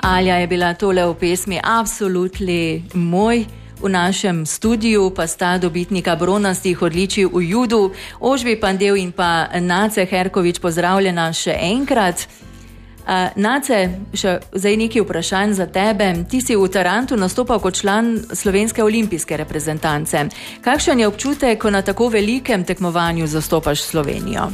Alja je bila tole v pesmi Absolutely moj. V našem studiu pa sta dobitnika bronastih odličij v judu, Ožbi Pandev in pa Nace Herkovič. Pozdravljena še enkrat. Nace, še zdaj nekaj vprašanj za tebe. Ti si v Tarantu nastopal kot član slovenske olimpijske reprezentance. Kakšen je občutek, ko na tako velikem tekmovanju zastopaš Slovenijo?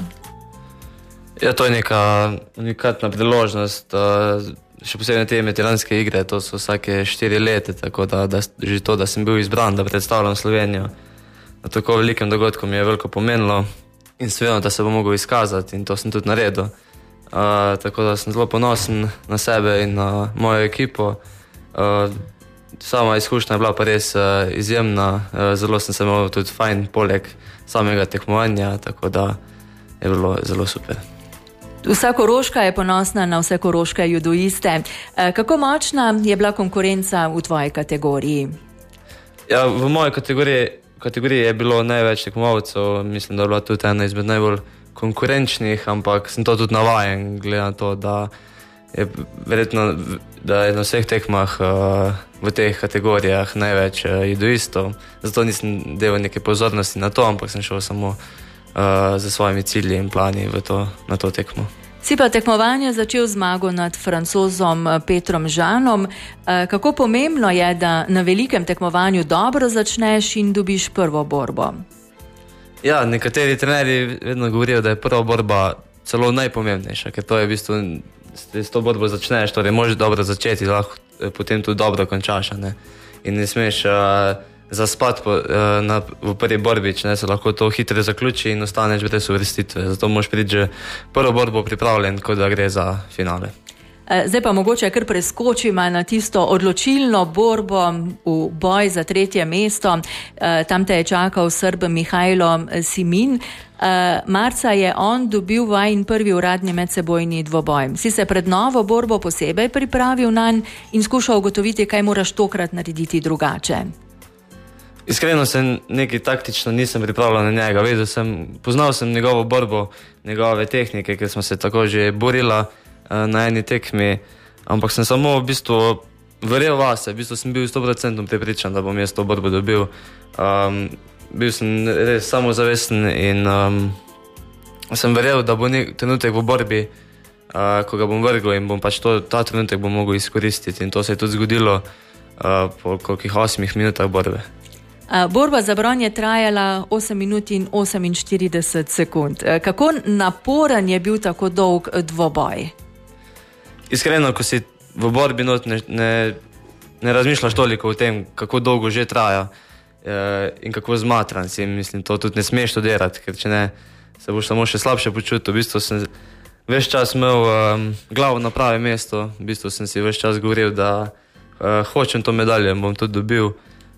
Ja, to je neka unikatna priložnost. Še posebej te veteranske igre, to so vsake 4 leta, tako da že to, da sem bil izbran, da predstavljam Slovenijo na tako velikem dogodku, mi je veliko pomenilo in seveda, da se bom mogel izkazati in to sem tudi naredil. Tako da sem zelo ponosen na sebe in na mojo ekipo. Sama izkušnja je bila pa res izjemna, zelo sem se imel tudi fajn poleg samega tekmovanja, tako da je bilo zelo super. Vsa Koroška je ponosna na vse koroške judoiste. Kako močna je bila konkurenca v tvoji kategoriji? Ja, v moji kategoriji je bilo največ tekmovalcev. Mislim, da je bila tudi ena izmed najbolj konkurenčnih, ampak sem to tudi navajen, glede na to, da je verjetno, da je na vseh tekmah v teh kategorijah največ judoistov. Zato nisem delal neke pozornosti na to, ampak sem šel samo za svojimi cilji in plani na to tekmo. Si pa tekmovanje začel zmago nad Francozom Petrom Jeanom. Kako pomembno je, da na velikem tekmovanju dobro začneš in dobiš prvo borbo? Ja, nekateri trenerji vedno govorijo, da je prva borba celo najpomembnejša, ker to je v bistvu, s to borbo začneš, torej možeš dobro začeti, lahko potem tudi dobro končaš, ne? In ne smeš zaspati v prvi borbi, če ne se lahko to hitro zaključi in ostaneš brez uvrstitve. Zato moraš priti že prvo borbo pripravljen, kot da gre za finale. Zdaj pa mogoče kar preskočimo na tisto odločilno borbo v boj za 3. mesto. Tam te je čakal Srb Mihajlo Simin. Marca je on dobil vajin prvi uradni medsebojni dvoboj. Si se pred novo borbo posebej pripravil nanj in skušal ugotoviti, kaj moraš tokrat narediti drugače? Iskreno se nekaj taktično nisem pripravljal na njega. Poznal sem njegovo borbo, njegove tehnike, ker smo se tako že borila na eni tekmi, ampak sem samo v bistvu verjel vase, v bistvu sem bil 100% prepričan, da bom jaz to borbo dobil. Bil sem res samozavesten in sem verjel, da bo trenutek v borbi, ko ga bom vrgel in bom pač ta trenutek bom mogel izkoristiti, in to se je tudi zgodilo po kolikih 8 minutah borbe. Borba za bron je trajala 8 minut in 48 sekund. Kako naporen je bil tako dolg dvoboj? Iskreno, ko si v borbi ne razmišljaš toliko o tem, kako dolgo že traja in kako zmatran si. Mislim, to tudi ne smeš študirati, ker če ne, se boš samo še slabše počutil. V bistvu sem ves čas imel glavo na pravem mestu, v bistvu sem si ves čas govoril, da hočem to medaljo in bom tudi dobil.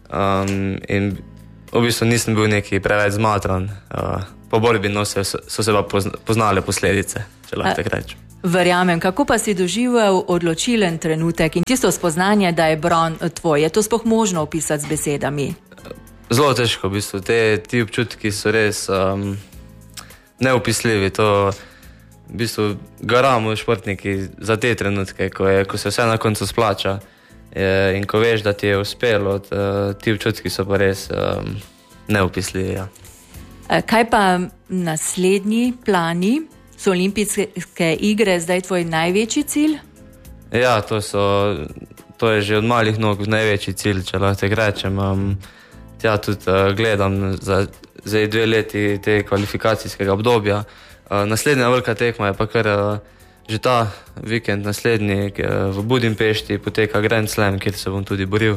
In v bistvu nisem bil neki preveč zmatran. Po borbi so se pa poznale posledice, če lahko tako rečem. Verjamem. Kako pa si doživel odločilen trenutek in tisto spoznanje, da je bron tvoj? Je to sploh možno opisati z besedami? Zelo težko, v bistvu. Ti občutki so res neopisljivi. To v bistvu garamo športniki za te trenutke, ko se vse na koncu splača. In ko veš, da ti je uspelo, ti občutki so pa res neopisljivi. Ja. Kaj pa naslednji plani? So olimpijske igre zdaj tvoj največji cilj? Ja, to je že od malih nog največji cilj, če lahko tako rečem. Tja tudi gledam za 2 leti te kvalifikacijskega obdobja. Naslednja velika tekma je pa kar že ta vikend naslednji v Budimpešti poteka Grand Slam, kjer se bom tudi boril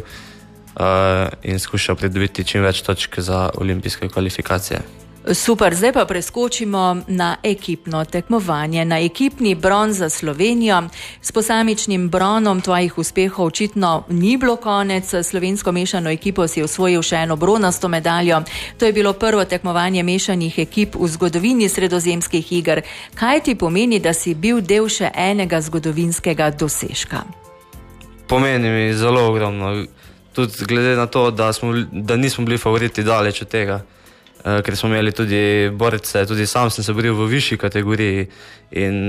in skušal pridobiti čim več točk za olimpijske kvalifikacije. Super, zdaj pa preskočimo na ekipno tekmovanje, na ekipni bron za Slovenijo. S posamičnim bronom tvojih uspehov očitno ni bilo konec. Slovensko mešano ekipo si osvojil še eno bronasto medaljo. To je bilo prvo tekmovanje mešanih ekip v zgodovini sredozemskih iger. Kaj ti pomeni, da si bil del še enega zgodovinskega dosežka? Pomeni mi zelo ogromno. Tudi glede na to, da nismo bili favoriti daleč od tega. Ker smo imeli tudi borce, tudi sam sem se boril v višji kategoriji in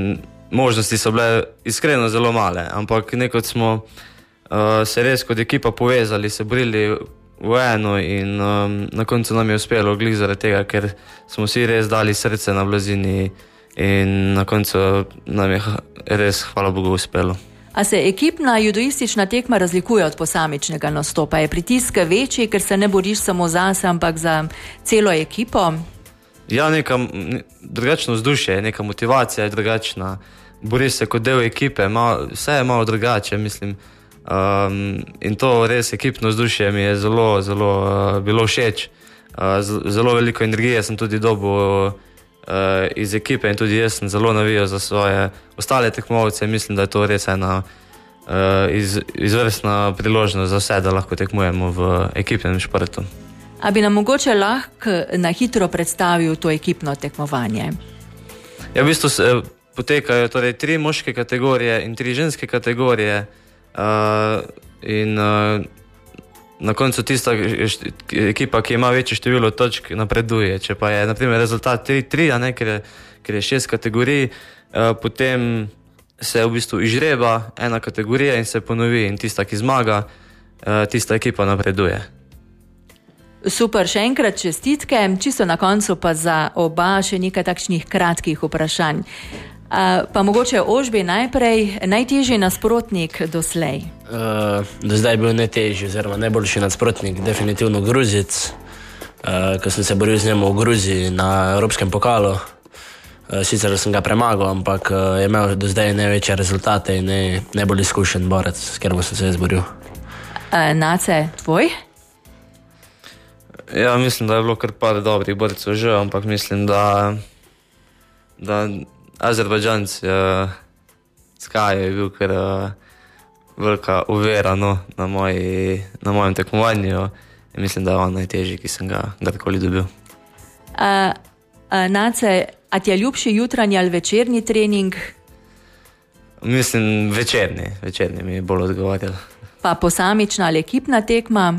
možnosti so bile iskreno zelo male, ampak nekot smo se res kot ekipa povezali, se borili v eno in na koncu nam je uspelo glih zaradi tega, ker smo vsi res dali srce na Blazini in na koncu nam je res, hvala Bogu, uspelo. A se ekipna judoistična tekma razlikuje od posamičnega nastopa? Je pritisk večji, ker se ne boriš samo zase, ampak za celo ekipo? Ja, neka drugačna vzdušje, neka motivacija je drugačna. Boriš se kot del ekipe, vse je malo drugače, mislim. In to res ekipno vzdušje mi je zelo, zelo bilo všeč. Zelo veliko energije sem tudi dobil iz ekipe in tudi jaz sem zelo navijal za svoje ostale tekmovalce. Mislim, da je to res ena izvrstna priložnost za vse, da lahko tekmujemo v ekipnem športu. A bi nam mogoče lahko na hitro predstavil to ekipno tekmovanje? Ja, v bistvu se potekajo torej 3 moške kategorije in 3 ženske kategorije in na koncu tista ekipa, ki ima večje število točk, napreduje. Če pa je na primer rezultat 3-3, ker je 6 kategorij, potem se v bistvu izžreba ena kategorija in se ponovi in tista, ki zmaga, tista ekipa napreduje. Super, še enkrat čestitke, čisto na koncu pa za oba še nekaj takšnih kratkih vprašanj. Pa mogoče Ožbi najprej, najtežji nasprotnik doslej? Do zdaj je bil najtežji, oziroma najboljši nasprotnik, definitivno Gruzijec, ko sem se boril z njim v Gruziji na Evropskem pokalu. Sicer sem ga premagal, ampak je imel do zdaj največje rezultate in najbolj izkušen borec, s katerim sem se izboril. Nace, tvoj? Ja, mislim, da je bilo kar par dobrih borcev že, ampak mislim, da Azerbajdžanc Skaj je bil kar velika uvera na mojem tekmovanju in mislim, da je on najtežji, ki sem ga kdajkoli dobil. Nace, a ti je ljubši jutranji ali večerni trening? Mislim, večerni mi je bolj odgovarjal. Pa posamična ali ekipna tekma?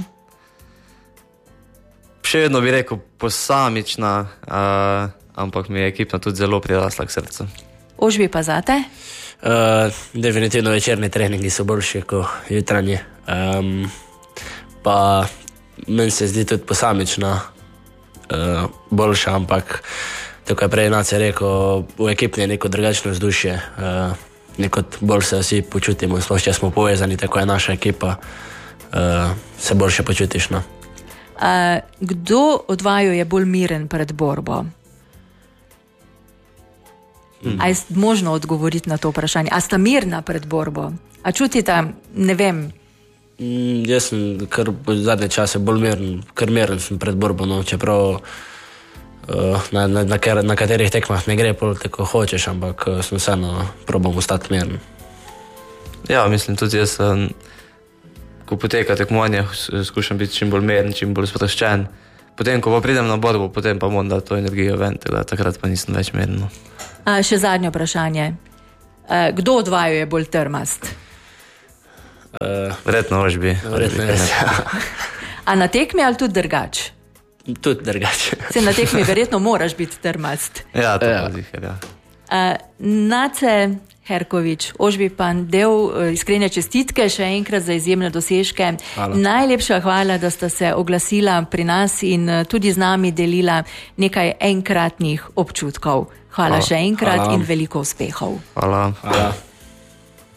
Še vedno bi rekel posamična, ampak mi je ekipna tudi zelo prirasla k srcu. Ožbi pa zate? Definitivno večerni treningi so boljši kot jutranji. Pa meni se zdi tudi posamična boljša, ampak tako je prej Nace rekel, v ekipni je neko drugačno vzdušje, neko bolj se vsi počutimo, sploh če smo povezani, tako je naša ekipa, se boljše počutiš, no. Kdo od vaju je bolj miren pred borbo? A je možno odgovoriti na to vprašanje? A sta mirna pred borbo? A čutite, ne vem? Jaz sem kar v zadnje čase bolj miren sem pred borbo, no, čeprav na katerih tekmah ne gre pol tako hočeš, ampak sem vseeno probam ostati miren. Ja, mislim, tudi jaz ko poteka tekmovanje, skušam biti čim bolj miren, čim bolj sproščen. Potem, ko pa pridem na borbo, potem pa moram dati to energijo ven, da takrat pa nisem več miren. Še zadnje vprašanje. Kdo od vaju je bolj trmast? Verjetno Ožbi. A na tekmi ali tudi drugač? Tudi drugač. Se na tekmi verjetno moraš biti trmast. Ja, to pa ziher, ja. Nace Herkovič, Ožbi Pandev, iskrene čestitke še enkrat za izjemne dosežke. Hvala. Najlepša hvala, da sta se oglasila pri nas in tudi z nami delila nekaj enkratnih občutkov. Hvala še enkrat in veliko uspehov. Hvala.